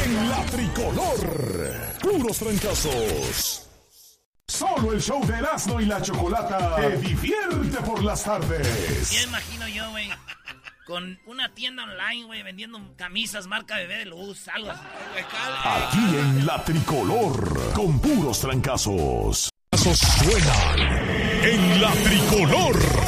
en la tricolor. Puros trancazos. Solo el show de Erasmo y la Chocolata te divierte por las tardes. Ya imagino yo, güey, con una tienda online, güey, vendiendo camisas marca Bebé de Luz, algo así. Aquí en la tricolor, con puros trancazos. Suenan en la tricolor.